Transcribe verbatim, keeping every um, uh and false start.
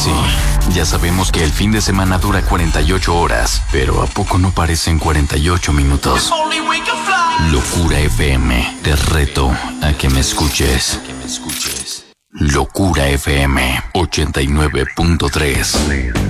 Sí, ya sabemos que el fin de semana dura cuarenta y ocho horas, pero ¿a poco no parecen cuarenta y ocho minutos? Locura F M, te reto a que me escuches. Locura F M ochenta y nueve punto tres.